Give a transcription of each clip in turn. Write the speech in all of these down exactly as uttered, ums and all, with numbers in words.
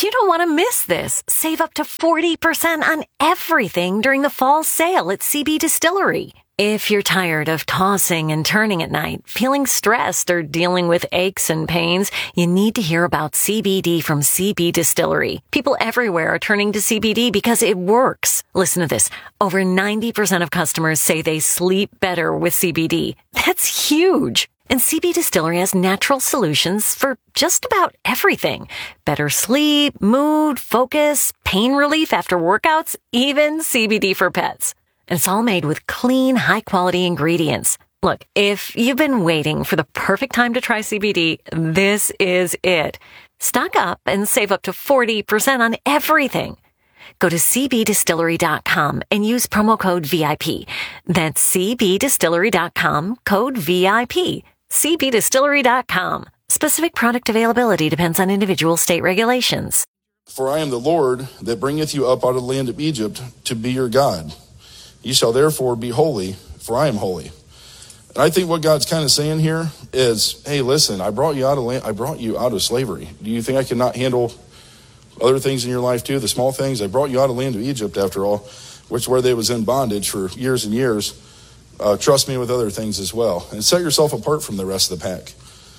You don't want to miss this. Save up to forty percent on everything during the fall sale at C B Distillery. If you're tired of tossing and turning at night, feeling stressed, or dealing with aches and pains, you need to hear about C B D from C B Distillery. People everywhere are turning to C B D because it works. Listen to this. Over ninety percent of customers say they sleep better with C B D. That's huge. And C B Distillery has natural solutions for just about everything. Better sleep, mood, focus, pain relief after workouts, even C B D for pets. And it's all made with clean, high-quality ingredients. Look, if you've been waiting for the perfect time to try C B D, this is it. Stock up and save up to forty percent on everything. Go to c b distillery dot com and use promo code V I P. That's c b distillery dot com, code V I P. c b distillery dot com. Specific product availability depends on individual state regulations. For I am the Lord that bringeth you up out of the land of Egypt to be your God. Ye shall therefore be holy, for I am holy. And I think what God's kind of saying here is, hey, listen, I brought you out of land, I brought you out of slavery. Do you think I cannot handle other things in your life too, the small things? I brought you out of the land of Egypt, after all, which where they was in bondage for years and years. Uh, trust me with other things as well. And set yourself apart from the rest of the pack.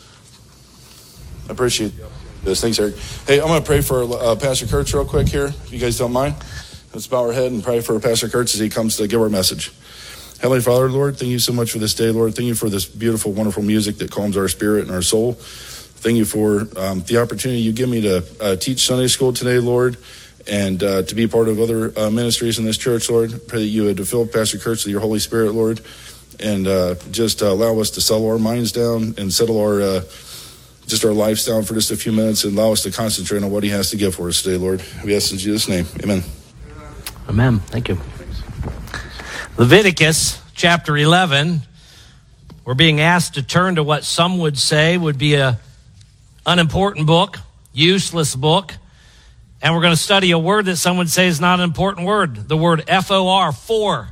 I appreciate this. Thanks, Eric. Hey, I'm going to pray for uh, Pastor Kurtz real quick here, if you guys don't mind. Let's bow our head and pray for Pastor Kurtz as he comes to give our message. Heavenly Father, Lord, thank you so much for this day, Lord. Thank you for this beautiful, wonderful music that calms our spirit and our soul. Thank you for um, the opportunity you give me to uh, teach Sunday school today, Lord, and uh, to be part of other uh, ministries in this church, Lord. Pray that you would fill Pastor Kurtz with your Holy Spirit, Lord, and uh, just uh, allow us to settle our minds down and settle our uh, just our lives down for just a few minutes and allow us to concentrate on what he has to give for us today, Lord. We ask in Jesus' name. Amen. Amen. Thank you. Leviticus chapter eleven. We're being asked to turn to what some would say would be a unimportant book, useless book. And we're going to study a word that some would say is not an important word, the word F O R, for.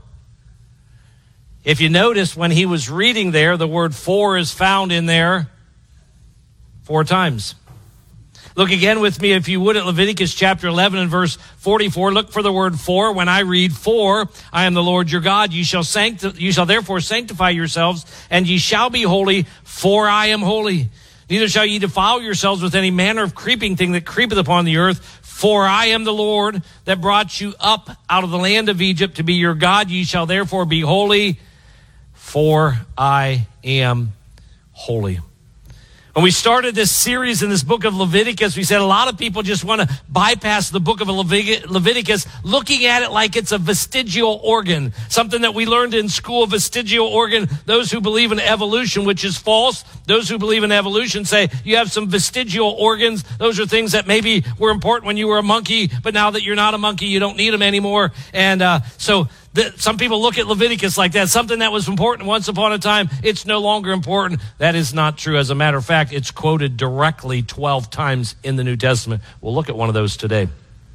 If you notice when he was reading there, the word for is found in there four times. Look again with me, if you would, at Leviticus chapter eleven and verse forty-four. Look for the word for. When I read, for I am the Lord your God, you shall sancti- you shall therefore sanctify yourselves, and ye shall be holy, for I am holy. Neither shall ye defile yourselves with any manner of creeping thing that creepeth upon the earth, for I am the Lord that brought you up out of the land of Egypt to be your God. Ye shall therefore be holy, for I am holy. When we started this series in this book of Leviticus, we said a lot of people just want to bypass the book of Leviticus, looking at it like it's a vestigial organ, something that we learned in school, vestigial organ. Those who believe in evolution, which is false. Those who believe in evolution say you have some vestigial organs. Those are things that maybe were important when you were a monkey, but now that you're not a monkey, you don't need them anymore. And uh, so The, some people look at Leviticus like that. Something that was important once upon a time, it's no longer important. That is not true. As a matter of fact, it's quoted directly twelve times in the New Testament. We'll look at one of those today.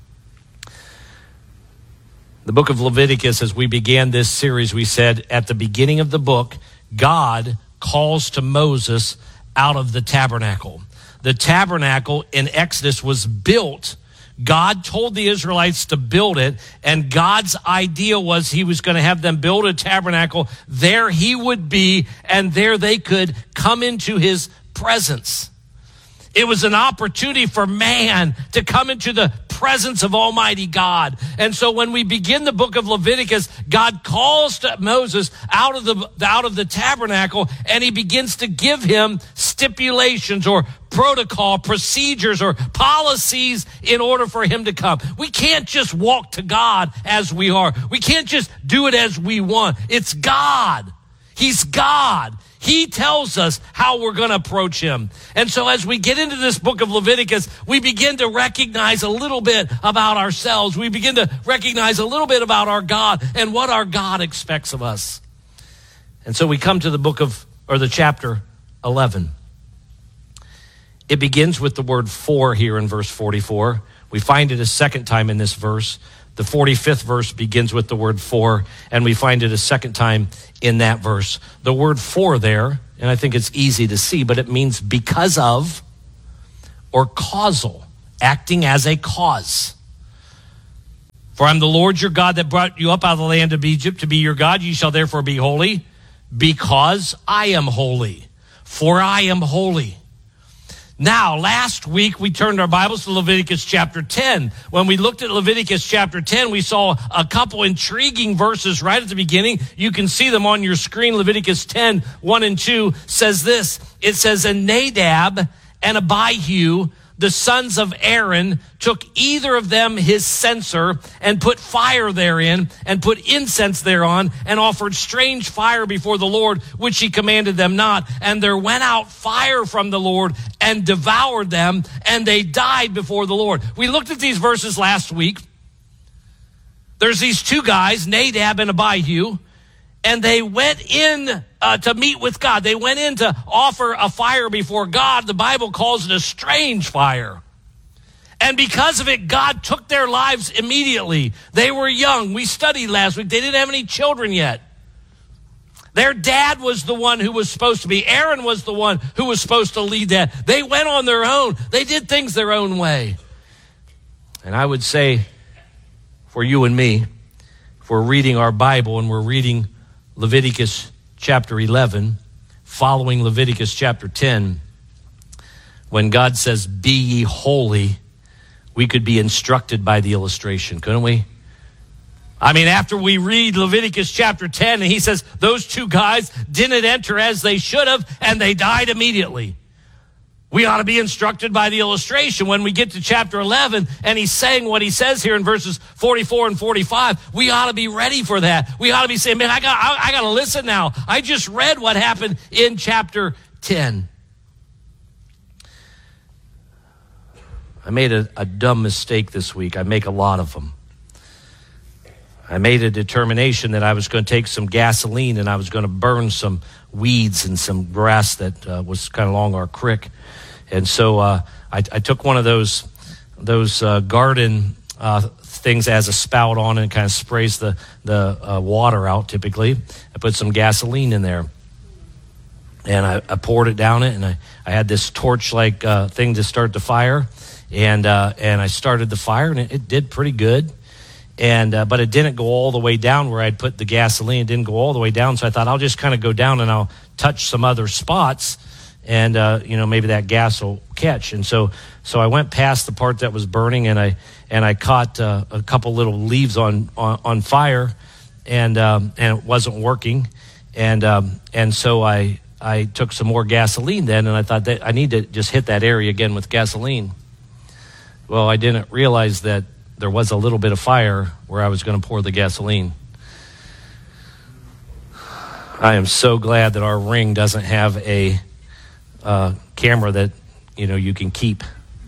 The book of Leviticus, as we began this series, we said at the beginning of the book, God calls to Moses out of the tabernacle. The tabernacle in Exodus was built. God told the Israelites to build it, and God's idea was he was going to have them build a tabernacle. There he would be, and there they could come into his presence. It was an opportunity for man to come into the presence of Almighty God. And so when we begin the book of Leviticus, God calls to Moses out of the out of the tabernacle, and he begins to give him stipulations or protocol, procedures, or policies in order for him to come. We can't just walk to God as we are. We can't just do it as we want. It's God. He's God. He tells us how we're going to approach him. And so as we get into this book of Leviticus, we begin to recognize a little bit about ourselves. We begin to recognize a little bit about our God and what our God expects of us. And so we come to the book of, or the chapter eleven. It begins with the word for here in verse forty-four. We find it a second time in this verse. The forty-fifth verse begins with the word for, and we find it a second time in that verse. The word for there, and I think it's easy to see, but it means because of or causal. acting as a cause. For I'm the Lord your God that brought you up out of the land of Egypt to be your God. You shall therefore be holy, because I am holy. For I am holy. Now, last week we turned our Bibles to Leviticus chapter ten. When we looked at Leviticus chapter ten, we saw a couple intriguing verses right at the beginning. You can see them on your screen. Leviticus ten, one and two says this. It says, and Nadab and Abihu, the sons of Aaron, took either of them his censer and put fire therein and put incense thereon and offered strange fire before the Lord, which he commanded them not. And there went out fire from the Lord and devoured them, and they died before the Lord. We looked at these verses last week. There's these two guys, Nadab and Abihu, and they went in uh, to meet with God. They went in to offer a fire before God. The Bible calls it a strange fire. And because of it, God took their lives immediately. They were young. We studied last week. They didn't have any children yet. Their dad was the one who was supposed to be. Aaron was the one who was supposed to lead that. They went on their own. They did things their own way. And I would say for you and me, if we're reading our Bible and we're reading Leviticus chapter eleven, following Leviticus chapter ten, when God says, be ye holy, we could be instructed by the illustration, couldn't we? I mean, after we read Leviticus chapter ten, and he says, those two guys didn't enter as they should have, and they died immediately. We ought to be instructed by the illustration. When we get to chapter eleven and he's saying what he says here in verses forty-four and forty-five, we ought to be ready for that. We ought to be saying, man, I got, I, I got to listen now. I just read what happened in chapter ten. I made a, a dumb mistake this week. I make a lot of them. I made a determination that I was going to take some gasoline and I was going to burn some weeds and some grass that uh, was kind of along our creek. And so uh, I, I took one of those those uh, garden uh, things as a spout on, and it kind of sprays the, the uh, water out typically. I put some gasoline in there. And I, I poured it down it, and I, I had this torch-like uh, thing to start the fire. And uh, and I started the fire, and it, it did pretty good. And uh, but it didn't go all the way down where I'd put the gasoline. It didn't go all the way down, so I thought I'll just kind of go down and I'll touch some other spots, and uh, you know, maybe that gas will catch. And so so I went past the part that was burning, and I and I caught uh, a couple little leaves on on, on fire, and um, and it wasn't working, and um, and so I I took some more gasoline then, and I thought that I need to just hit that area again with gasoline. Well, I didn't realize that there was a little bit of fire where I was going to pour the gasoline. I am so glad that our ring doesn't have a uh, camera that, you know, you can keep.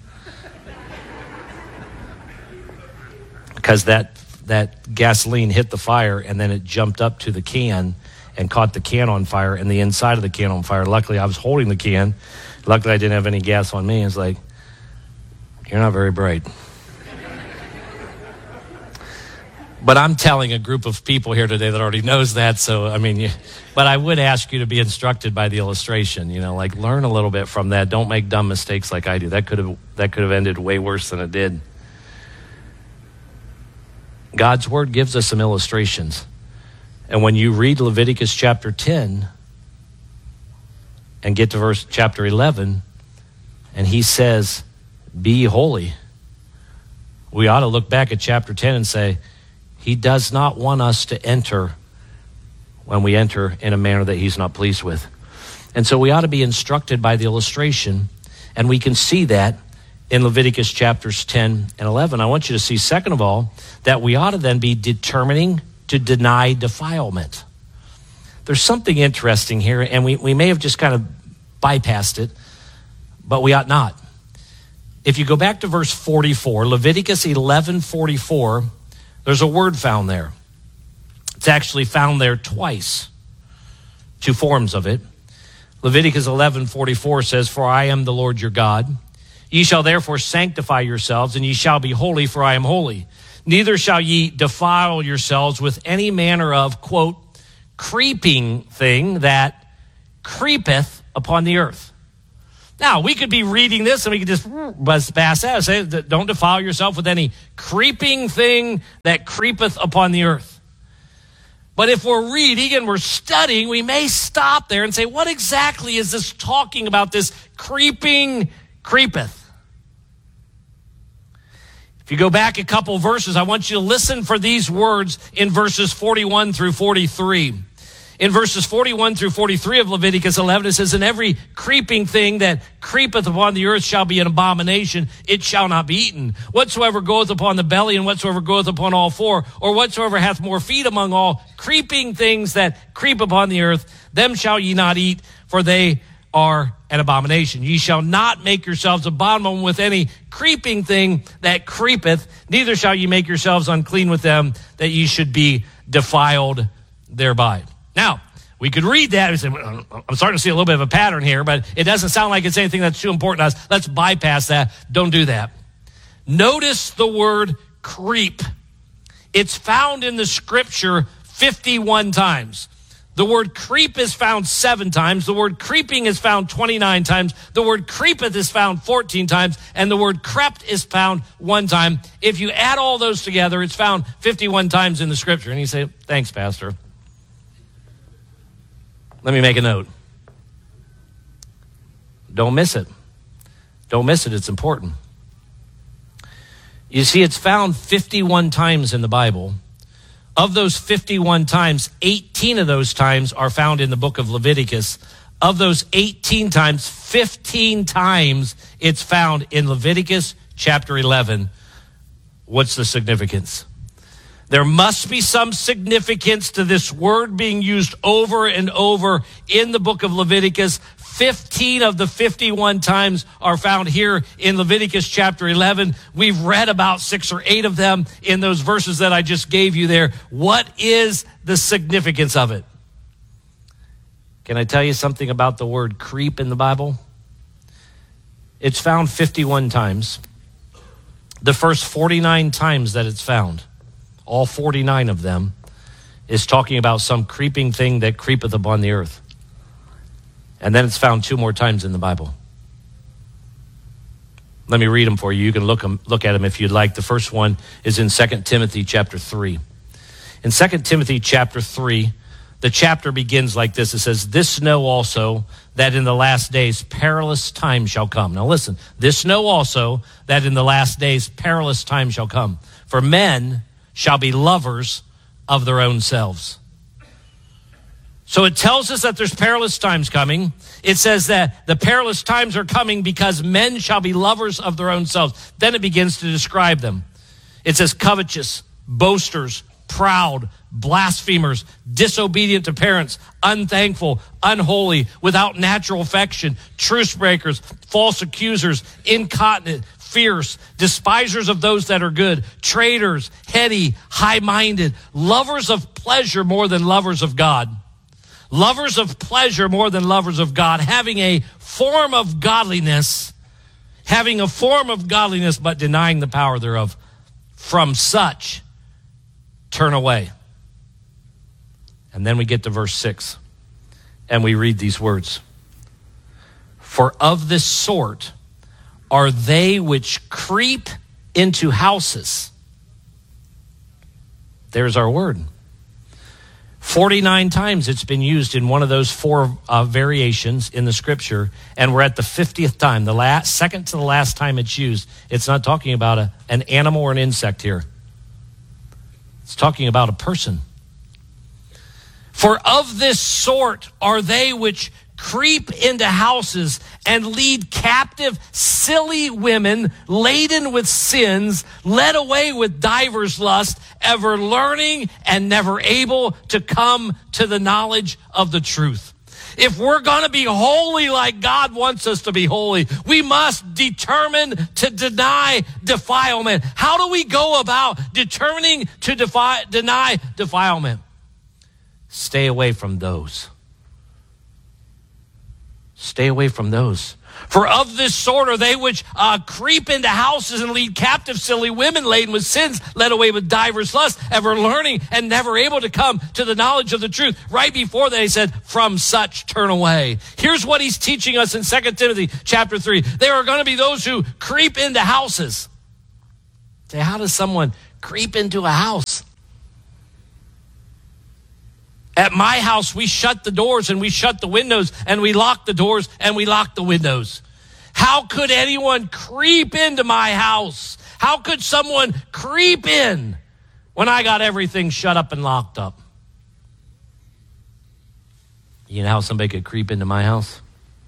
Because that that gasoline hit the fire, and then it jumped up to the can and caught the can on fire and the inside of the can on fire. Luckily, I was holding the can. Luckily, I didn't have any gas on me. It's like, you're not very bright. But I'm telling a group of people here today that already knows that. So, I mean, you, but I would ask you to be instructed by the illustration, you know, like learn a little bit from that. Don't make dumb mistakes like I do. That could have, that could have ended way worse than it did. God's word gives us some illustrations. And when you read Leviticus chapter ten and get to verse chapter eleven, and he says, be holy, we ought to look back at chapter ten and say, he does not want us to enter when we enter in a manner that he's not pleased with. And so we ought to be instructed by the illustration, and we can see that in Leviticus chapters ten and eleven. I want you to see, second of all, that we ought to then be determining to deny defilement. There's something interesting here, and we, we may have just kind of bypassed it, but we ought not. If you go back to verse forty-four, Leviticus eleven forty-four, there's a word found there. It's actually found there twice, two forms of it. Leviticus eleven forty-four says, for I am the Lord your God. Ye shall therefore sanctify yourselves, and ye shall be holy, for I am holy. Neither shall ye defile yourselves with any manner of, quote, creeping thing that creepeth upon the earth. Now, we could be reading this and we could just buzz past that and say, don't defile yourself with any creeping thing that creepeth upon the earth. But if we're reading and we're studying, we may stop there and say, what exactly is this talking about, this creeping creepeth? If you go back a couple verses, I want you to listen for these words in verses forty-one through forty-three. In verses forty-one through forty-three of Leviticus eleven, it says, and every creeping thing that creepeth upon the earth shall be an abomination. It shall not be eaten. Whatsoever goeth upon the belly and whatsoever goeth upon all four, or whatsoever hath more feet among all creeping things that creep upon the earth, them shall ye not eat, for they are an abomination. Ye shall not make yourselves abominable with any creeping thing that creepeth, neither shall ye make yourselves unclean with them, that ye should be defiled thereby. Now, we could read that and say, well, I'm starting to see a little bit of a pattern here, but it doesn't sound like it's anything that's too important to us. Let's bypass that. Don't do that. Notice the word creep. It's found in the scripture fifty-one times. The word creep is found seven times. The word creeping is found twenty-nine times. The word creepeth is found fourteen times. And the word crept is found one time. If you add all those together, it's found fifty-one times in the scripture. And you say, thanks, Pastor. Let me make a note. Don't miss it. Don't miss it. It's important. You see, it's found fifty-one times in the Bible. Of those fifty-one times, eighteen of those times are found in the book of Leviticus. Of those eighteen times, fifteen times it's found in Leviticus chapter eleven. What's the significance? There must be some significance to this word being used over and over in the book of Leviticus. fifteen of the fifty-one times are found here in Leviticus chapter eleven. We've read about six or eight of them in those verses that I just gave you there. What is the significance of it? Can I tell you something about the word creep in the Bible? It's found fifty-one times. The first forty-nine times that it's found, all forty-nine of them, is talking about some creeping thing that creepeth upon the earth. And then it's found two more times in the Bible. Let me read them for you. You can look them, look at them if you'd like. The first one is in Second Timothy chapter three. In Second Timothy chapter three, the chapter begins like this. It says, this know also that in the last days perilous time shall come. Now listen, this know also that in the last days perilous time shall come. For men shall be lovers of their own selves. So it tells us that there's perilous times coming. It says that the perilous times are coming because men shall be lovers of their own selves. Then it begins to describe them. It says covetous, boasters, proud, blasphemers, disobedient to parents, unthankful, unholy, without natural affection, truce breakers, false accusers, incontinent, fierce, despisers of those that are good, traitors, heady, high-minded, lovers of pleasure more than lovers of God. Lovers of pleasure more than lovers of God, having a form of godliness, having a form of godliness, but denying the power thereof. From such, turn away. And then we get to verse six, and we read these words. For of this sort are they which creep into houses. There's our word. forty-nine times it's been used in one of those four uh, variations in the scripture, and we're at the fiftieth time, the last, second to the last time it's used. It's not talking about a, an animal or an insect here. It's talking about a person. For of this sort are they which creep into houses and lead captive silly women laden with sins, led away with divers lust, ever learning and never able to come to the knowledge of the truth. If we're going to be holy like God wants us to be holy, we must determine to deny defilement. How do we go about determining to defi- deny defilement? Stay away from those. Stay away from those. For of this sort are they which uh, creep into houses and lead captive silly women laden with sins, led away with divers lusts, ever learning and never able to come to the knowledge of the truth. Right before that, he said, from such turn away. Here's what he's teaching us in Second Timothy chapter three. There are going to be those who creep into houses. Say, how does someone creep into a house? At my house, we shut the doors and we shut the windows and we lock the doors and we lock the windows. How could anyone creep into my house? How could someone creep in when I got everything shut up and locked up? You know how somebody could creep into my house?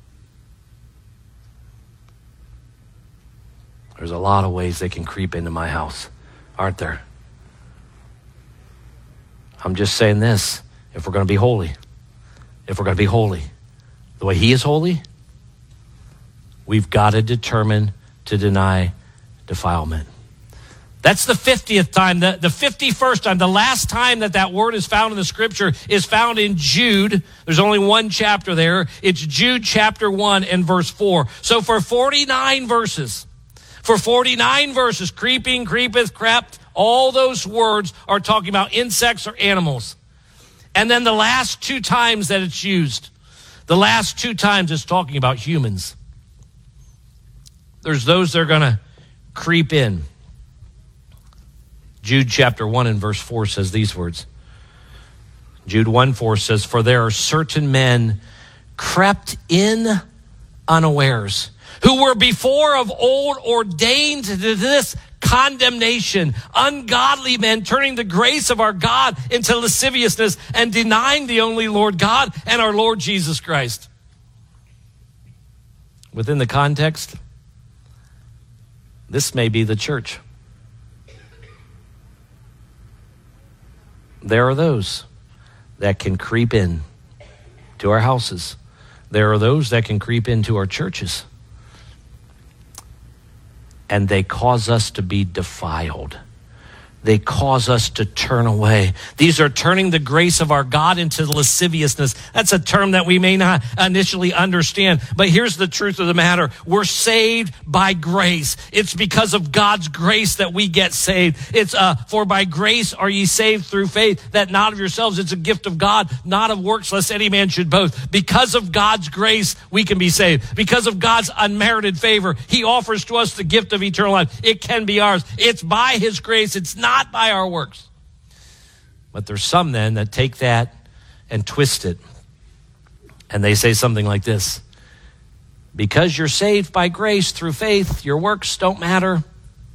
There's a lot of ways they can creep into my house, aren't there? I'm just saying this. If we're going to be holy, if we're going to be holy, the way he is holy, we've got to determine to deny defilement. That's the fiftieth time. The, the fifty-first time, the last time that that word is found in the scripture is found in Jude. There's only one chapter there. It's Jude chapter one and verse four. So for forty-nine verses, for forty-nine verses, creeping, creepeth, crept, all those words are talking about insects or animals. And then the last two times that it's used, the last two times it's talking about humans. There's those that are going to creep in. Jude chapter one and verse four says these words. Jude one four says, for there are certain men crept in unawares, who were before of old ordained to this condemnation, ungodly men turning the grace of our God into lasciviousness and denying the only Lord God and our Lord Jesus Christ. Within the context, this may be the church. There are those that can creep in to our houses. There are those that can creep into our churches. And they cause us to be defiled. They cause us to turn away. These are turning the grace of our God into lasciviousness. That's a term that we may not initially understand. But here's the truth of the matter. We're saved by grace. It's because of God's grace that we get saved. It's uh, for by grace are ye saved through faith, that not of yourselves. It's a gift of God, not of works, lest any man should boast. Because of God's grace, we can be saved. Because of God's unmerited favor, he offers to us the gift of eternal life. It can be ours. It's by his grace. It's not Not by our works. But there's some then that take that and twist it. And they say something like this. Because you're saved by grace through faith, your works don't matter.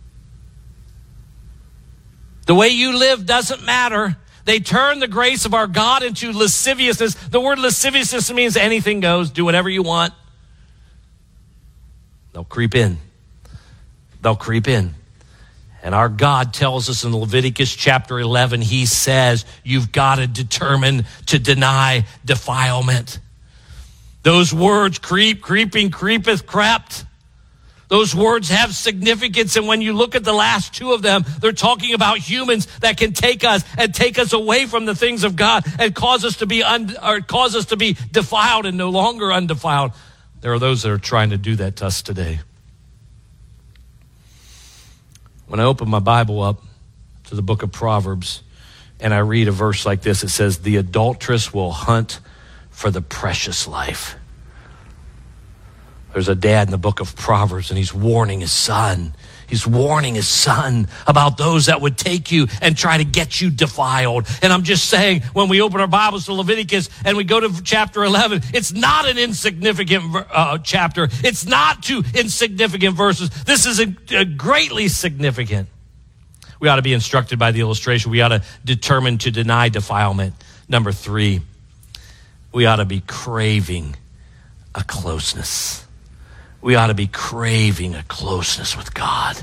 The way you live doesn't matter. They turn the grace of our God into lasciviousness. The word lasciviousness means anything goes. Do whatever you want. They'll creep in. They'll creep in. And our God tells us in Leviticus chapter eleven, he says, you've got to determine to deny defilement. Those words, creep, creeping, creepeth, crept. Those words have significance. And when you look at the last two of them, they're talking about humans that can take us and take us away from the things of God and cause us to be un, or cause us to be defiled and no longer undefiled. There are those that are trying to do that to us today. When I open my Bible up to the book of Proverbs and I read a verse like this, it says, the adulteress will hunt for the precious life. There's a dad in the book of Proverbs and he's warning his son. He's warning his son about those that would take you and try to get you defiled. And I'm just saying, when we open our Bibles to Leviticus and we go to chapter eleven, it's not an insignificant uh, chapter. It's not two insignificant verses. This is a, a greatly significant. We ought to be instructed by the illustration. We ought to determine to deny defilement. Number three, we ought to be craving a closeness. We ought to be craving a closeness with God.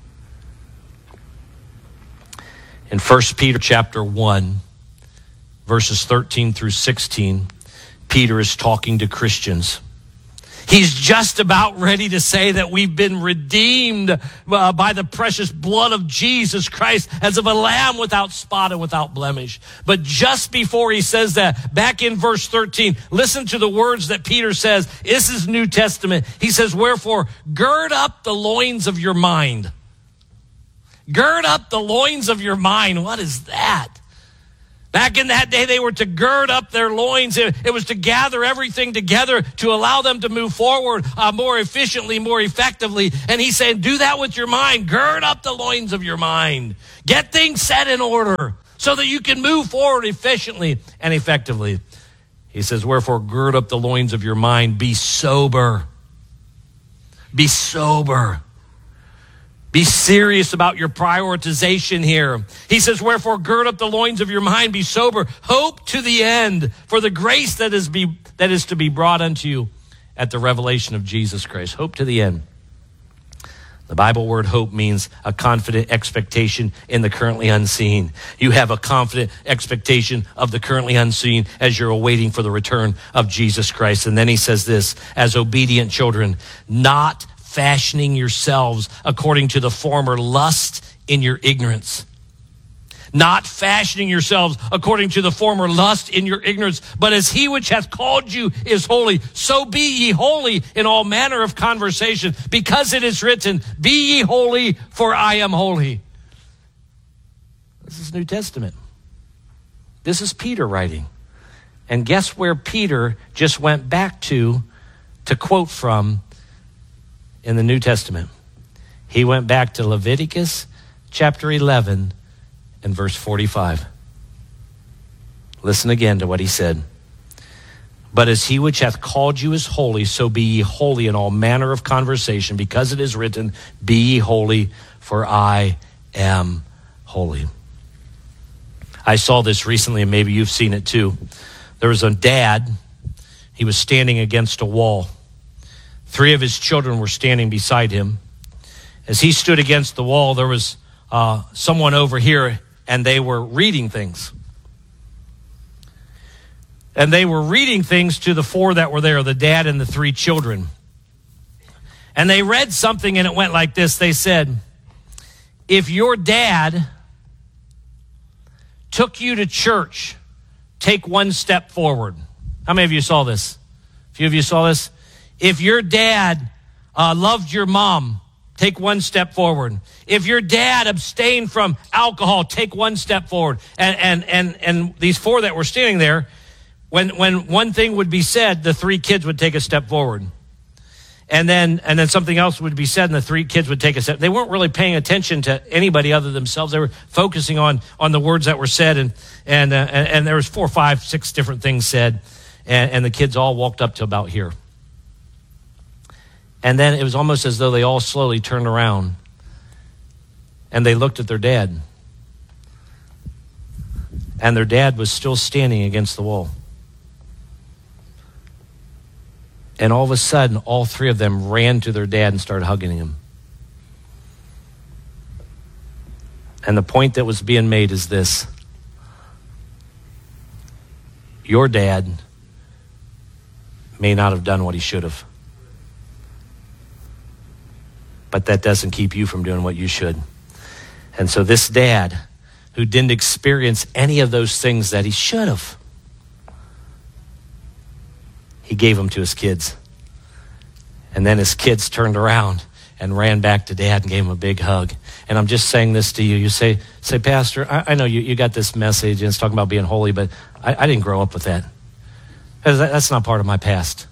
In First Peter chapter one, verses thirteen through sixteen, Peter is talking to Christians. He's just about ready to say that we've been redeemed uh, by the precious blood of Jesus Christ as of a lamb without spot and without blemish. But just before he says that, back in verse thirteen, listen to the words that Peter says. This is New Testament. He says, wherefore, gird up the loins of your mind. Gird up the loins of your mind. What is that? Back in that day, they were to gird up their loins. It, it was to gather everything together to allow them to move forward uh, more efficiently, more effectively. And he's saying, do that with your mind. Gird up the loins of your mind. Get things set in order so that you can move forward efficiently and effectively. He says, wherefore, gird up the loins of your mind. Be sober. Be sober. Be serious about your prioritization here. He says, wherefore, gird up the loins of your mind, be sober, hope to the end for the grace that is be that is to be brought unto you at the revelation of Jesus Christ. Hope to the end. The Bible word hope means a confident expectation in the currently unseen. You have a confident expectation of the currently unseen as you're awaiting for the return of Jesus Christ. And then he says this, as obedient children, not fashioning yourselves according to the former lust in your ignorance. Not fashioning yourselves according to the former lust in your ignorance, but as he which hath called you is holy, so be ye holy in all manner of conversation, because it is written, be ye holy, for I am holy. This is New Testament. This is Peter writing. And guess where Peter just went back to, to quote from in the New Testament? He went back to Leviticus chapter eleven and verse forty-five. Listen again to what he said. But as he which hath called you is holy, so be ye holy in all manner of conversation, because it is written, be ye holy, for I am holy. I saw this recently, and maybe you've seen it too. There was a dad. He was standing against a wall. Three of his children were standing beside him. As he stood against the wall, there was uh, someone over here, and they were reading things. And they were reading things to the four that were there, the dad and the three children. And they read something, and it went like this. They said, if your dad took you to church, take one step forward. How many of you saw this? A few of you saw this? If your dad uh, loved your mom, take one step forward. If your dad abstained from alcohol, take one step forward. And and and and these four that were standing there, when when one thing would be said, the three kids would take a step forward. And then and then something else would be said, and the three kids would take a step. They weren't really paying attention to anybody other than themselves. They were focusing on on the words that were said, and and uh, and, and there was four, five, six different things said, and, and the kids all walked up to about here. And then it was almost as though they all slowly turned around and they looked at their dad. And their dad was still standing against the wall. And all of a sudden, all three of them ran to their dad and started hugging him. And the point that was being made is this. Your dad may not have done what he should have. But that doesn't keep you from doing what you should. And so this dad, who didn't experience any of those things that he should have, he gave them to his kids. And then his kids turned around and ran back to dad and gave him a big hug. And I'm just saying this to you. You say, say, Pastor, I, I know you, you got this message and it's talking about being holy, but I, I didn't grow up with that. That's not part of my past.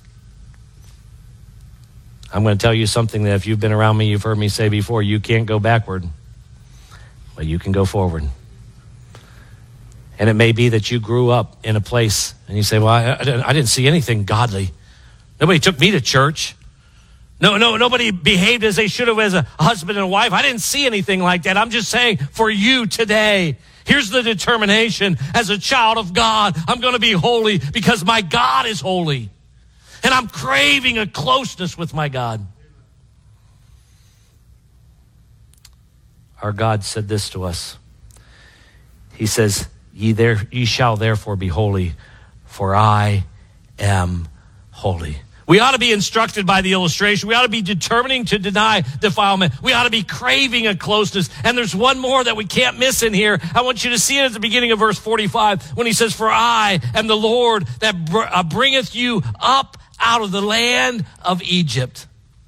I'm going to tell you something that if you've been around me, you've heard me say before, you can't go backward, but you can go forward. And it may be that you grew up in a place and you say, well, I, I didn't see anything godly. Nobody took me to church. No, no, nobody behaved as they should have as a husband and a wife. I didn't see anything like that. I'm just saying for you today, here's the determination. As a child of God, I'm going to be holy because my God is holy. And I'm craving a closeness with my God. Our God said this to us. He says, ye, there, ye shall therefore be holy, for I am holy. We ought to be instructed by the illustration. We ought to be determining to deny defilement. We ought to be craving a closeness. And there's one more that we can't miss in here. I want you to see it at the beginning of verse forty-five when he says, for I am the Lord that br- uh, bringeth you up out of the land of Egypt.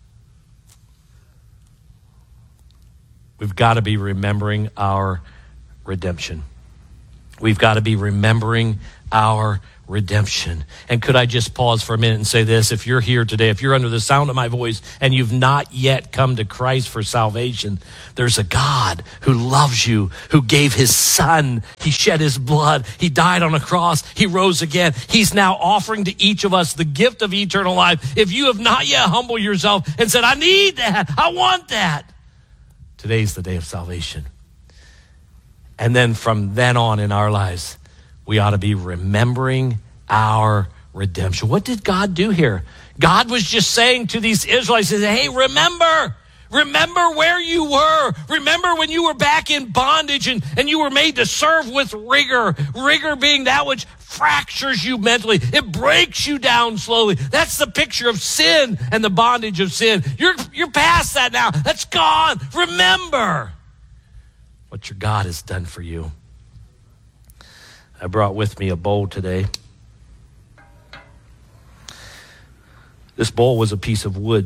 We've got to be remembering our redemption. We've got to be remembering our redemption. And could I just pause for a minute and say this? If you're here today, if you're under the sound of my voice and you've not yet come to Christ for salvation, there's a God who loves you, who gave his son. He shed his blood. He died on a cross. He rose again. He's now offering to each of us the gift of eternal life. If you have not yet humbled yourself and said, I need that, I want that, today's the day of salvation. And then from then on in our lives, we ought to be remembering our redemption. What did God do here? God was just saying to these Israelites, hey, remember, remember where you were. Remember when you were back in bondage and, and you were made to serve with rigor. Rigor being that which fractures you mentally. It breaks you down slowly. That's the picture of sin and the bondage of sin. You're, you're past that now. That's gone. Remember what your God has done for you. I brought with me a bowl today. This bowl was a piece of wood.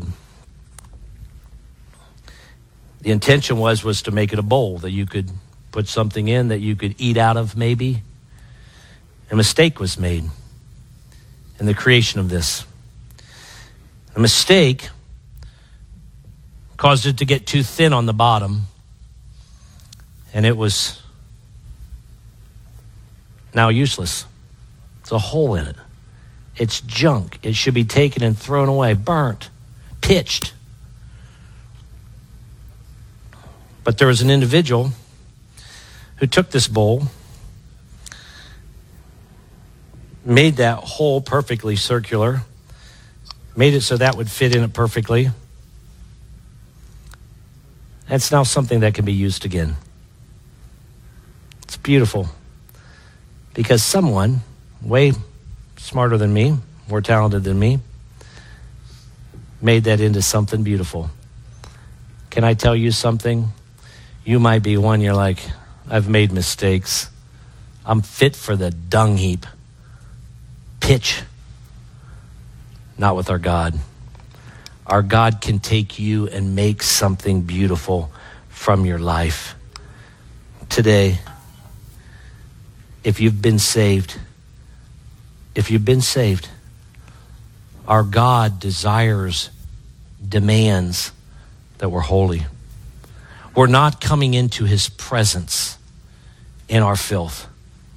The intention was, was to make it a bowl that you could put something in that you could eat out of maybe. A mistake was made in the creation of this. A mistake caused it to get too thin on the bottom, and it was now useless. It's a hole in it. It's junk. It should be taken and thrown away, burnt, pitched. But there was an individual who took this bowl, made that hole perfectly circular, made it so that would fit in it perfectly. It's now something that can be used again. It's beautiful. Because someone way smarter than me, more talented than me, made that into something beautiful. Can I tell you something? You might be one, you're like, I've made mistakes. I'm fit for the dung heap. Pitch. Not with our God. Our God can take you and make something beautiful from your life. Today, if you've been saved, if you've been saved, our God desires, demands that we're holy. We're not coming into his presence in our filth.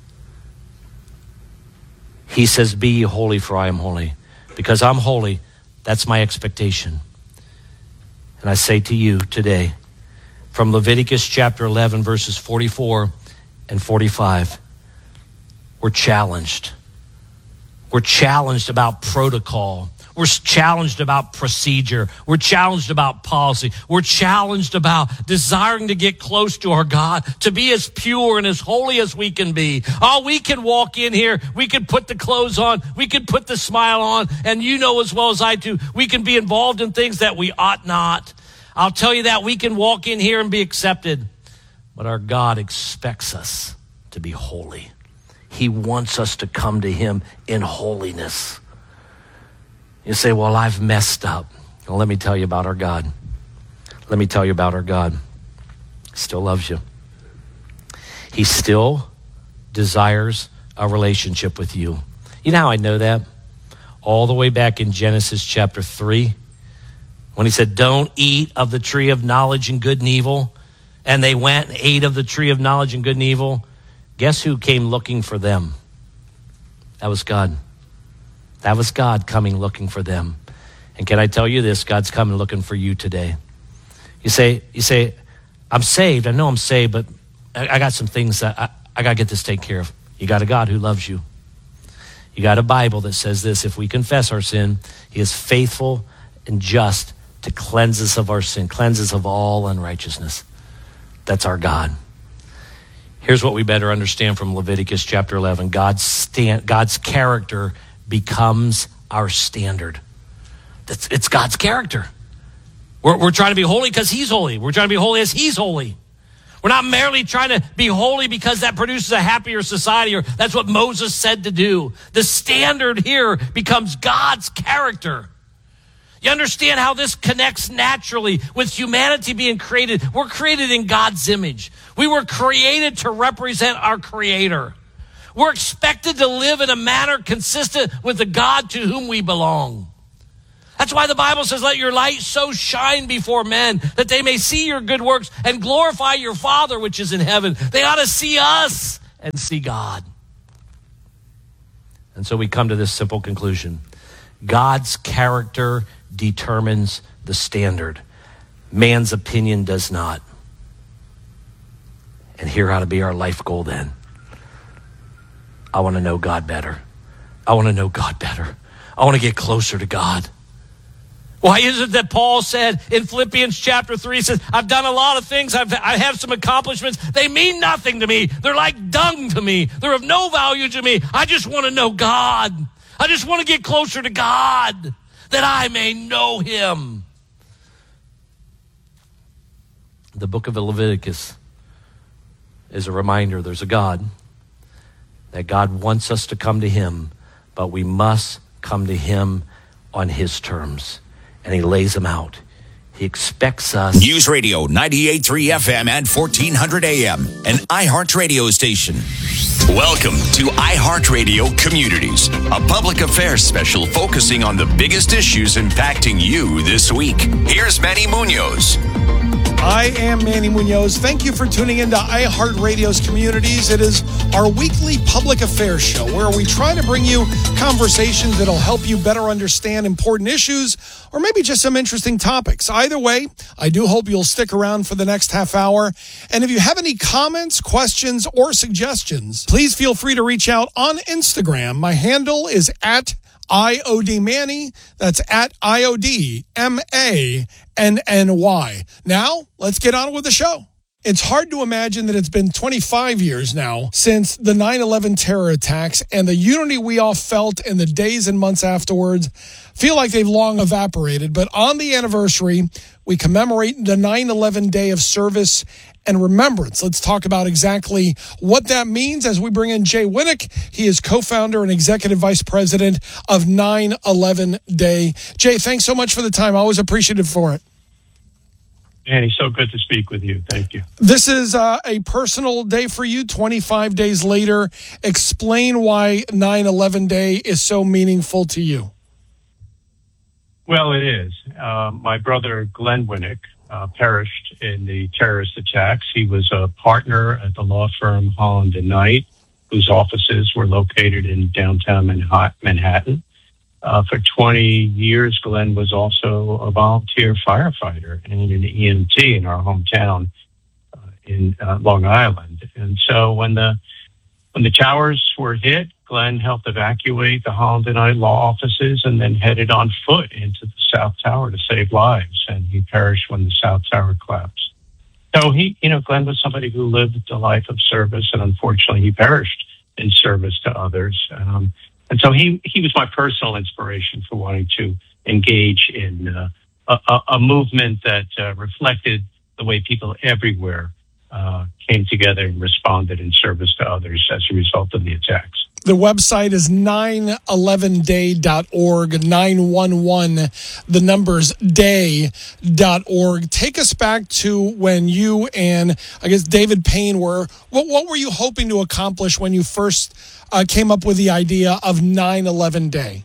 He says, be ye holy, for I am holy. Because I'm holy, that's my expectation. And I say to you today, from Leviticus chapter eleven, verses forty-four and forty-five, we're challenged. We're challenged about protocol. We're challenged about procedure. We're challenged about policy. We're challenged about desiring to get close to our God, to be as pure and as holy as we can be. Oh, we can walk in here. We can put the clothes on. We can put the smile on. And you know as well as I do, we can be involved in things that we ought not. I'll tell you that we can walk in here and be accepted. But our God expects us to be holy. He wants us to come to him in holiness. You say, well, I've messed up. Well, let me tell you about our God. Let me tell you about our God. He still loves you. He still desires a relationship with you. You know how I know that? All the way back in Genesis chapter three, when he said, don't eat of the tree of knowledge and good and evil. And they went and ate of the tree of knowledge and good and evil. Guess who came looking for them? That was God. That was God coming looking for them. And can I tell you this? God's coming looking for you today. You say, you say, I'm saved. I know I'm saved, but I, I got some things that I, I got to get this taken care of. You got a God who loves you. You got a Bible that says this: if we confess our sin, he is faithful and just to cleanse us of our sin, cleanse us of all unrighteousness. That's our God. Here's what we better understand from Leviticus chapter eleven. God's stand, God's character becomes our standard. It's, it's God's character. We're, we're trying to be holy because he's holy. We're trying to be holy as he's holy. We're not merely trying to be holy because that produces a happier society or that's what Moses said to do. The standard here becomes God's character. You understand how this connects naturally with humanity being created. We're created in God's image. We were created to represent our Creator. We're expected to live in a manner consistent with the God to whom we belong. That's why the Bible says, let your light so shine before men that they may see your good works and glorify your Father which is in heaven. They ought to see us and see God. And so we come to this simple conclusion. God's character determines the standard. Man's opinion does not. And here ought to be our life goal then. I want to know God better. I want to know God better. I want to get closer to God. Why is it that Paul said in Philippians chapter three, he says, I've done a lot of things. I've, I have some accomplishments. They mean nothing to me. They're like dung to me. They're of no value to me. I just want to know God. I just want to get closer to God that I may know him. The book of Leviticus is a reminder there's a God, that God wants us to come to him, but we must come to him on his terms. And he lays them out. He expects us. News Radio ninety-eight point three F M and fourteen hundred A M, an iHeart radio station. Welcome to iHeartRadio Communities, a public affairs special focusing on the biggest issues impacting you this week. Here's Manny Munoz. I am Manny Munoz. Thank you for tuning into iHeartRadio's Communities. It is our weekly public affairs show where we try to bring you conversations that'll help you better understand important issues or maybe just some interesting topics. Either way, I do hope you'll stick around for the next half hour. And if you have any comments, questions, or suggestions, please feel free to reach out on Instagram. My handle is at I O D Manny. That's at I O D M A N N Y. Now, let's get on with the show. It's hard to imagine that it's been twenty-five years now since the nine eleven terror attacks, and the unity we all felt in the days and months afterwards feel like they've long evaporated. But on the anniversary, we commemorate the nine eleven Day of Service and Remembrance. Let's talk about exactly what that means as we bring in Jay Winnick. He is co-founder and executive vice president of nine eleven Day. Jay, thanks so much for the time. Always appreciative for it. Annie, so good to speak with you. Thank you. This is uh, a personal day for you, twenty-five days later. Explain why nine eleven Day is so meaningful to you. Well, it is. Uh, my brother, Glenn Winnick, uh, perished in the terrorist attacks. He was a partner at the law firm Holland and Knight, whose offices were located in downtown Manhattan. Uh, for twenty years, Glenn was also a volunteer firefighter and an E M T in our hometown uh, in uh, Long Island. And so when the when the towers were hit, Glenn helped evacuate the Holland and Knight law offices and then headed on foot into the South Tower to save lives. And he perished when the South Tower collapsed. So he, you know, Glenn was somebody who lived a life of service, and unfortunately he perished in service to others. Um, And so he, he was my personal inspiration for wanting to engage in uh, a, a movement that uh, reflected the way people everywhere uh, came together and responded in service to others as a result of the attacks. The website is nine eleven day dot org, nine one one, the numbers day dot org. Take us back to when you and, I guess, David Payne were, what, what were you hoping to accomplish when you first uh, came up with the idea of nine eleven Day?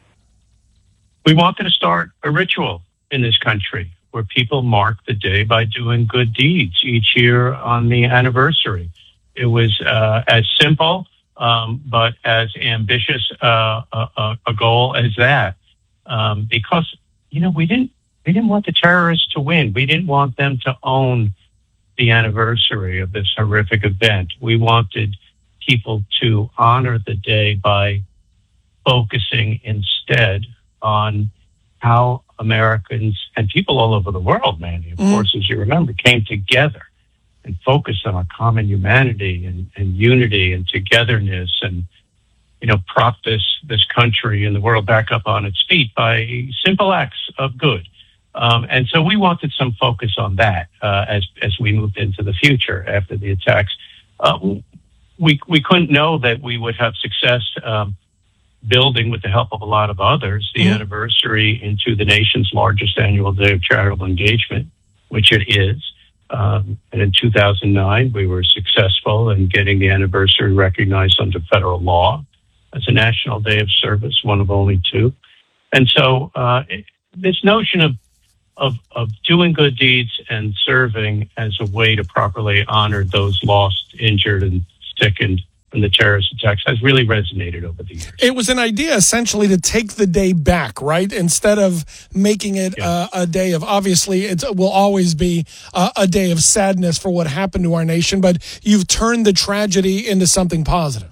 We wanted to start a ritual in this country where people mark the day by doing good deeds each year on the anniversary. It was uh, as simple Um, but as ambitious uh, a, a goal as that, um, because you know we didn't we didn't want the terrorists to win. We didn't want them to own the anniversary of this horrific event. We wanted people to honor the day by focusing instead on how Americans and people all over the world, Manny, of mm-hmm. course, as you remember, came together and focused on a common humanity and, and unity and togetherness and you know, prop this this country and the world back up on its feet by simple acts of good. Um, and so we wanted some focus on that uh, as as we moved into the future after the attacks. Uh, we we couldn't know that we would have success um, building, with the help of a lot of others, the mm-hmm. anniversary into the nation's largest annual day of charitable engagement, which it is. Um, and in two thousand nine, we were successful in getting the anniversary recognized under federal law as a national day of service, one of only two. And so uh, this notion of, of of doing good deeds and serving as a way to properly honor those lost, injured, and sickened from the terrorist attacks has really resonated over the years. It was an idea essentially to take the day back, right? Instead of making it yeah. uh, a day of, obviously it will always be uh, a day of sadness for what happened to our nation, but you've turned the tragedy into something positive.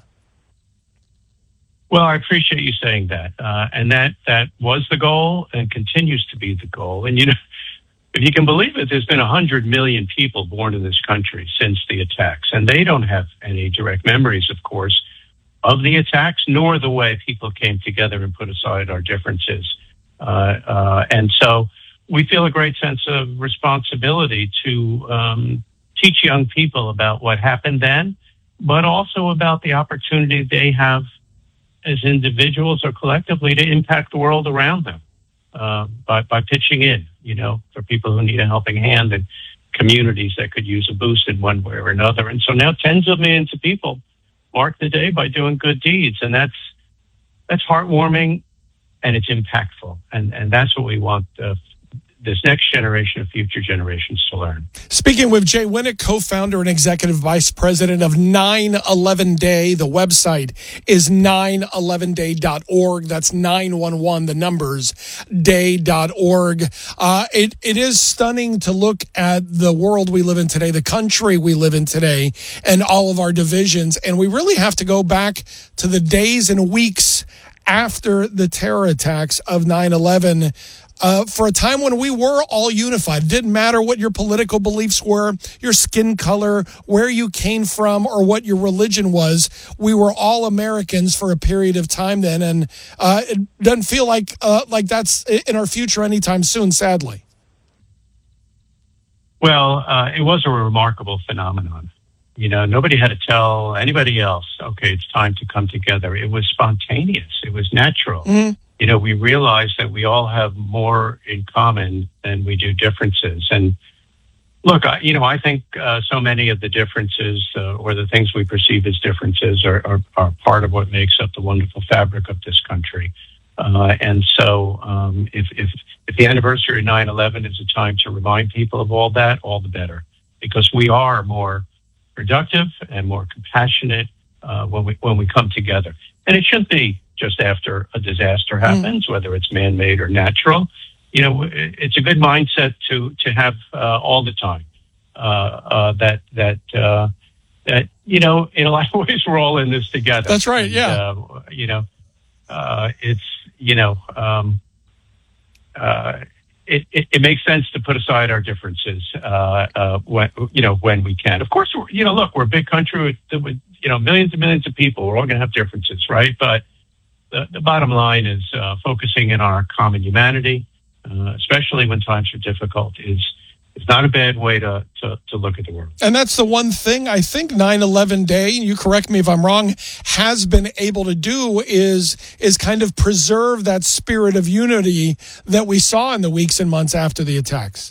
Well, I appreciate you saying that. Uh, and that, that was the goal and continues to be the goal. And, you know, if you can believe it, there's been one hundred million people born in this country since the attacks, and they don't have any direct memories, of course, of the attacks, nor the way people came together and put aside our differences. Uh, uh, and so we feel a great sense of responsibility to um, teach young people about what happened then, but also about the opportunity they have as individuals or collectively to impact the world around them. Uh, by, by pitching in, you know, for people who need a helping hand and communities that could use a boost in one way or another. And so now tens of millions of people mark the day by doing good deeds. And that's, that's heartwarming and it's impactful. And, and that's what we want uh, this next generation of future generations to learn. Speaking with Jay Winnick, co-founder and executive vice president of nine eleven day. The website is nine eleven day dot org. That's nine one one, the numbers, day dot org. Uh, it, it is stunning to look at the world we live in today, the country we live in today, and all of our divisions. And we really have to go back to the days and weeks after the terror attacks of nine eleven. Uh, for a time when we were all unified. It didn't matter what your political beliefs were, your skin color, where you came from, or what your religion was. We were all Americans for a period of time then, and uh, it doesn't feel like uh, like that's in our future anytime soon, sadly. Well, uh, it was a remarkable phenomenon. You know, nobody had to tell anybody else, okay, it's time to come together. It was spontaneous. It was natural. Mm-hmm. You know, we realize that we all have more in common than we do differences. And look, I, you know, I think uh, so many of the differences uh, or the things we perceive as differences are, are, are part of what makes up the wonderful fabric of this country. Uh, and so um, if, if, if the anniversary of nine eleven is a time to remind people of all that, all the better, because we are more productive and more compassionate uh, when we when we come together. And it shouldn't be just after a disaster happens, mm. whether it's man-made or natural. You know, it's a good mindset to to have uh, all the time. Uh, uh, that that uh, that you know, in a lot of ways, we're all in this together. That's right. And, yeah. Uh, you know, uh, it's you know, um, uh, it, it it makes sense to put aside our differences uh, uh, when you know when we can. Of course, we're, you know, look, we're a big country with, with you know millions and millions of people. We're all going to have differences, right? But The, the bottom line is uh, focusing in on our common humanity, uh, especially when times are difficult, is is not a bad way to, to, to look at the world. And that's the one thing I think nine eleven day, you correct me if I'm wrong, has been able to do is is kind of preserve that spirit of unity that we saw in the weeks and months after the attacks.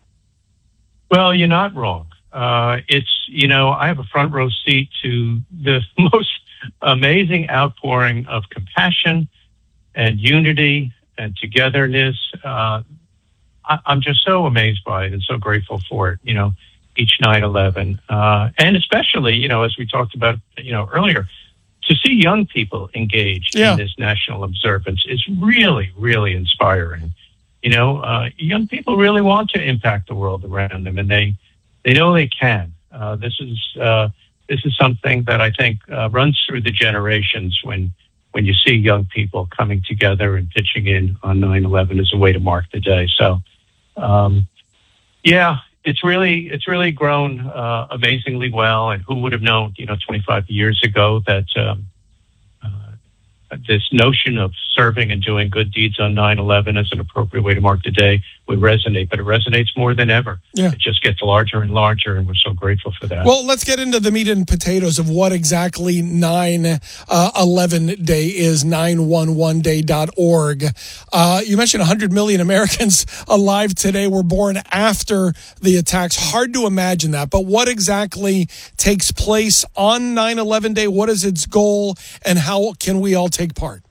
Well, you're not wrong. Uh, it's, you know, I have a front row seat to the most amazing outpouring of compassion and unity and togetherness. Uh, I, I'm just so amazed by it and so grateful for it, you know, each nine eleven. Uh, and especially, you know, as we talked about, you know, earlier, to see young people engaged yeah. in this national observance is really, really inspiring. You know, uh, young people really want to impact the world around them, and they, they know they can. Uh, this is, uh, This is something that I think uh, runs through the generations when when you see young people coming together and pitching in on nine eleven as a way to mark the day. So, um, yeah, it's really it's really grown uh, amazingly well. And who would have known, you know, twenty-five years ago that um, uh, this notion of serving and doing good deeds on nine eleven as an appropriate way to mark the day would resonate, but it resonates more than ever. Yeah. It just gets larger and larger, and we're so grateful for that. Well, let's get into the meat and potatoes of what exactly nine eleven Day is, nine one one day dot org. Uh, you mentioned one hundred million Americans alive today were born after the attacks. Hard to imagine that, but what exactly takes place on nine eleven Day? What is its goal, and how can we all take part?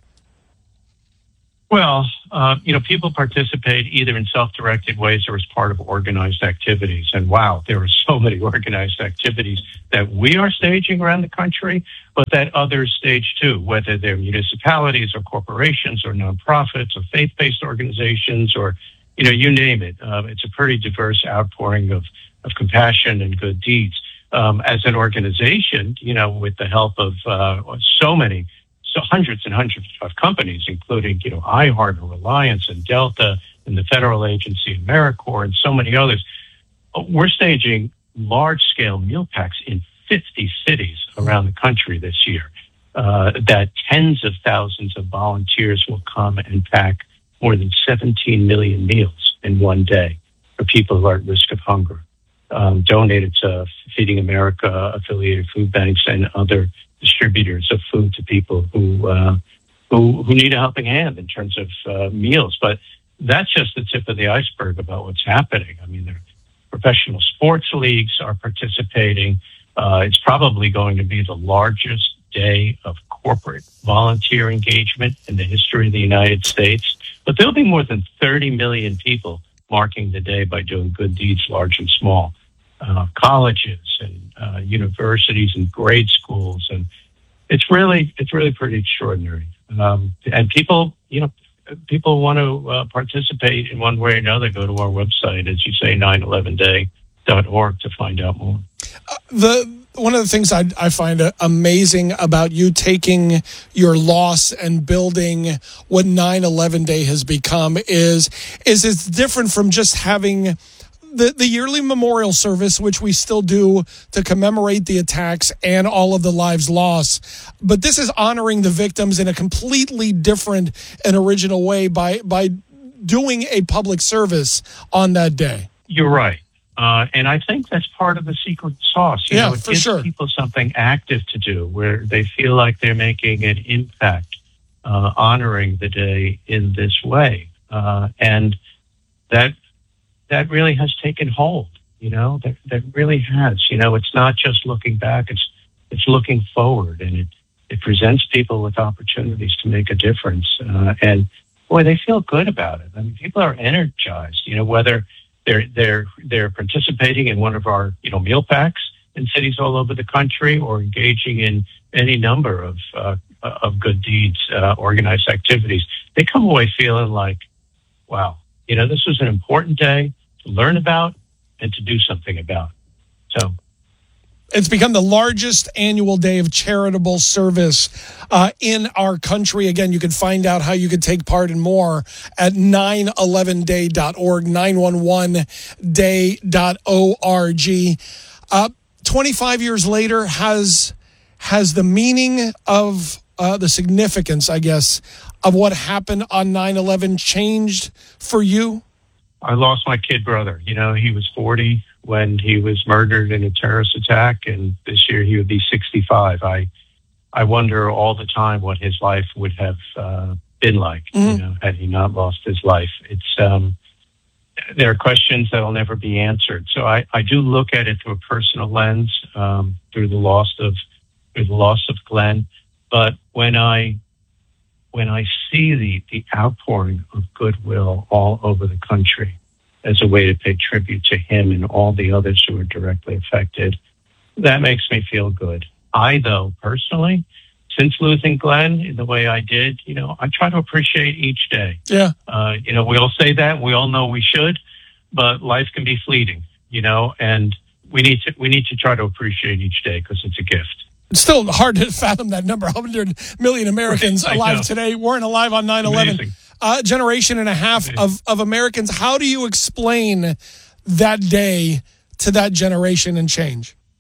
Well, uh, you know, people participate either in self-directed ways or as part of organized activities. And wow, there are so many organized activities that we are staging around the country, but that others stage too, whether they're municipalities or corporations or nonprofits or faith-based organizations or, you know, you name it. Uh, it's a pretty diverse outpouring of, of compassion and good deeds. Um, as an organization, you know, with the help of uh, so many So hundreds and hundreds of companies, including, you know, iHeart and Reliance and Delta and the federal agency AmeriCorps and so many others. We're staging large-scale meal packs in fifty cities around the country this year. Uh, that tens of thousands of volunteers will come and pack more than seventeen million meals in one day for people who are at risk of hunger, um, donated to Feeding America affiliated food banks and other distributors of food to people who uh, who who need a helping hand in terms of uh, meals. But that's just the tip of the iceberg about what's happening. I mean, the professional sports leagues are participating. Uh, it's probably going to be the largest day of corporate volunteer engagement in the history of the United States. But there'll be more than thirty million people marking the day by doing good deeds, large and small. Uh, colleges and uh, universities and grade schools, and it's really it's really pretty extraordinary. Um, and people, you know, people want to uh, participate in one way or another. Go to our website, as you say, nine eleven day dot org to find out more. Uh, the one of the things I, I find amazing about you taking your loss and building what nine eleven Day has become is is it's different from just having The, the yearly memorial service, which we still do to commemorate the attacks and all of the lives lost. But this is honoring the victims in a completely different and original way by by doing a public service on that day. You're right. Uh, and I think that's part of the secret sauce. You yeah, know, it for gives sure. people something active to do where they feel like they're making an impact, uh, honoring the day in this way. Uh, and that that really has taken hold, you know, that, that really has. You know, it's not just looking back, it's it's looking forward, and it, it presents people with opportunities to make a difference. Uh, and boy, they feel good about it. I mean, people are energized, you know, whether they're they're they're participating in one of our, you know, meal packs in cities all over the country, or engaging in any number of uh, of good deeds, uh, organized activities. They come away feeling like, wow, you know, this was an important day to learn about and to do something about. So it's become the largest annual day of charitable service uh, in our country. Again, you can find out how you can take part and more at nine eleven day dot org, nine one one day dot org. Uh, twenty-five years later, has has the meaning of uh, the significance, I guess, of what happened on nine eleven changed for you? I lost my kid brother. You know, he was forty when he was murdered in a terrorist attack, and this year he would be sixty-five. I I wonder all the time what his life would have uh, been like, mm-hmm. you know, had he not lost his life. It's um, there are questions that will never be answered. So I, I do look at it through a personal lens, um, through the loss of through the loss of Glenn. But when I when I see the, the outpouring of goodwill all over the country as a way to pay tribute to him and all the others who are directly affected, that makes me feel good. I, though, personally, since losing Glenn in the way I did, you know, I try to appreciate each day. Yeah. Uh, you know, we all say that. We all know we should, but life can be fleeting, you know, and we need to, we need to try to appreciate each day because it's a gift. It's still hard to fathom that number. one hundred million Americans I alive know. today weren't alive on nine eleven. A generation and a half of, of Americans. How do you explain that day to that generation and change?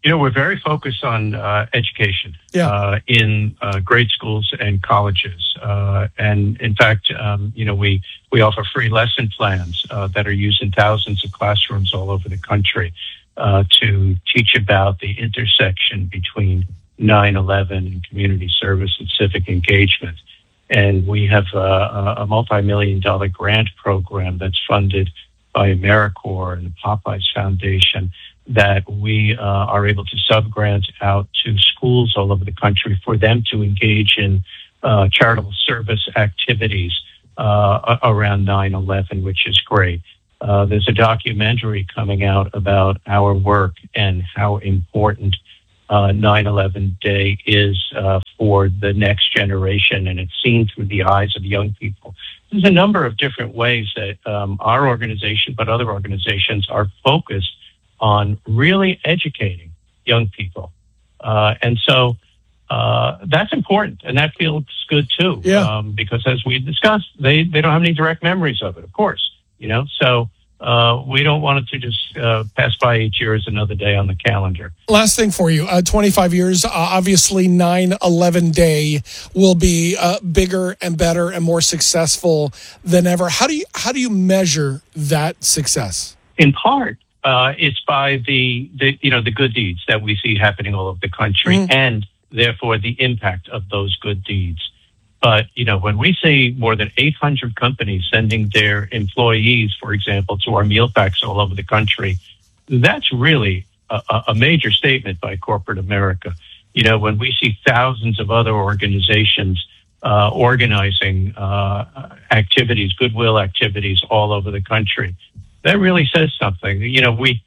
You know, we're very focused on uh, education yeah. uh, in uh, grade schools and colleges. Uh, and in fact, um, you know, we, we offer free lesson plans uh, that are used in thousands of classrooms all over the country uh, to teach about the intersection between nine eleven and community service and civic engagement. And we have uh, a multi-million dollar grant program that's funded by AmeriCorps and the Popeyes Foundation that we uh, are able to sub-grant out to schools all over the country for them to engage in uh, charitable service activities uh, around nine eleven, which is great. Uh, there's a documentary coming out about our work and how important uh, nine eleven Day is uh, for the next generation, and it's seen through the eyes of young people. There's a number of different ways that um, our organization, but other organizations, are focused on really educating young people. Uh, and so uh, that's important, and that feels good too. Yeah. Um, because as we discussed, they, they don't have any direct memories of it, of course, you know, so uh, we don't want it to just uh, pass by each year as another day on the calendar. Last thing for you, uh, twenty-five years, uh, obviously nine eleven Day will be uh, bigger and better and more successful than ever. How do you, how do you measure that success? In part, Uh, it's by the, the, you know, the good deeds that we see happening all over the country mm. and therefore the impact of those good deeds. But, you know, when we see more than eight hundred companies sending their employees, for example, to our meal packs all over the country, that's really a, a major statement by corporate America. You know, when we see thousands of other organizations uh, organizing uh, activities, goodwill activities all over the country, that really says something. You know, we,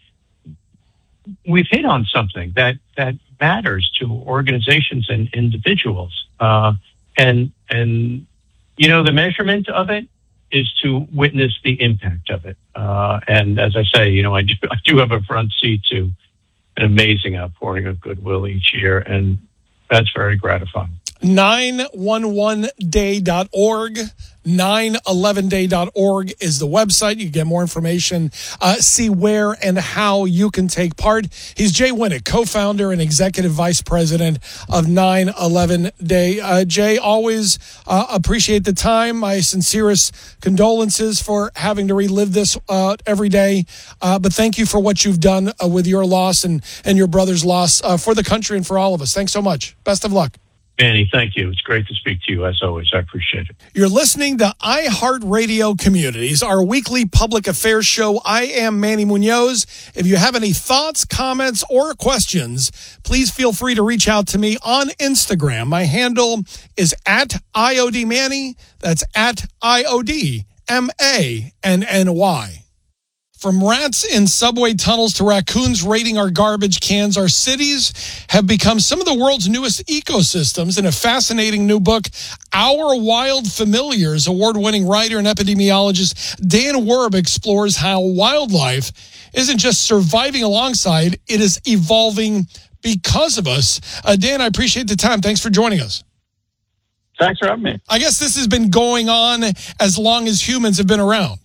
we've hit on something that, that matters to organizations and individuals. Uh, and, and, you know, the measurement of it is to witness the impact of it. Uh, and as I say, you know, I do, I do have a front seat to an amazing outpouring of goodwill each year, and that's very gratifying. nine one one day dot org. nine eleven day dot org is the website. You can get more information, uh, see where and how you can take part. He's Jay Winnick, co-founder and executive vice president of nine eleven Day. Uh, Jay, always uh, appreciate the time. My sincerest condolences for having to relive this uh, every day. Uh, but thank you for what you've done uh, with your loss and, and your brother's loss uh, for the country and for all of us. Thanks so much. Best of luck. Manny, thank you. It's great to speak to you, as always. I appreciate it. You're listening to iHeartRadio Communities, our weekly public affairs show. I am Manny Munoz. If you have any thoughts, comments, or questions, please feel free to reach out to me on Instagram. My handle is at I O D Manny. That's at I O D M A N N Y. From rats in subway tunnels to raccoons raiding our garbage cans, our cities have become some of the world's newest ecosystems. In a fascinating new book, Our Wild Familiars, award-winning writer and epidemiologist Dan Werb explores how wildlife isn't just surviving alongside, it is evolving because of us. Uh, Dan, I appreciate the time. Thanks for joining us. Thanks for having me. I guess this has been going on as long as humans have been around.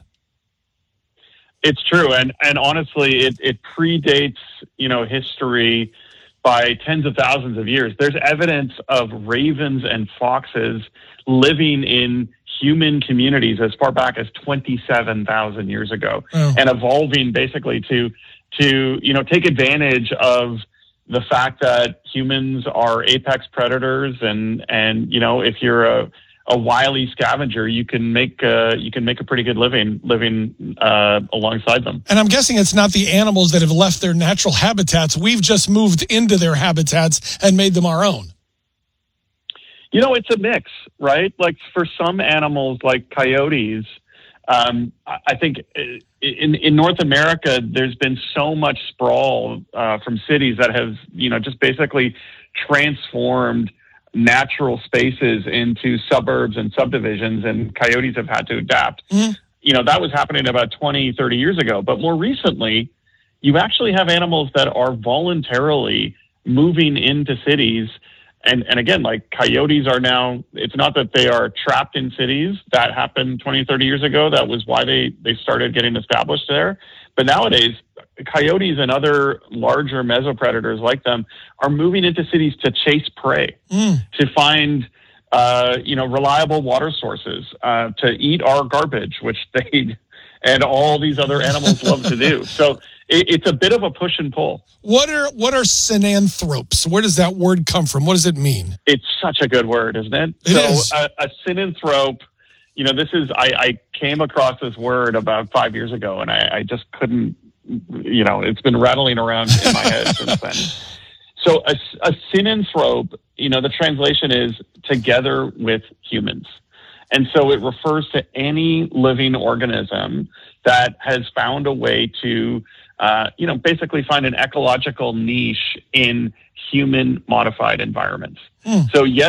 It's true, and and honestly, it, it predates, you know, history by tens of thousands of years. There's evidence of ravens and foxes living in human communities as far back as twenty-seven thousand years ago, oh. and evolving basically to to you know take advantage of the fact that humans are apex predators, and and you know if you're a a wily scavenger, you can make uh, you can make a pretty good living living uh, alongside them. And I'm guessing it's not the animals that have left their natural habitats. We've just moved into their habitats and made them our own. You know, it's a mix, right? Like for some animals, like coyotes, um, I think in in North America, there's been so much sprawl uh, from cities that have you know just basically transformed natural spaces into suburbs and subdivisions, and coyotes have had to adapt. Mm-hmm. You know, that was happening about twenty, thirty years ago. But more recently, you actually have animals that are voluntarily moving into cities. And, and again, like coyotes are now, it's not that they are trapped in cities. That happened twenty, thirty years ago. That was why they, they started getting established there. But nowadays, coyotes and other larger mesopredators like them are moving into cities to chase prey, mm. to find, uh, you know, reliable water sources, uh, to eat our garbage, which they and all these other animals love to do. So it, it's a bit of a push and pull. What are what are synanthropes? Where does that word come from? What does it mean? It's such a good word, isn't it? It so is. A, a synanthrope, you know, this is, I, I came across this word about five years ago, and I, I just couldn't, you know, it's been rattling around in my head since then. So a, a synanthrope, you know, the translation is together with humans. And so it refers to any living organism that has found a way to, uh, you know, basically find an ecological niche in human modified environments. Mm. So yes,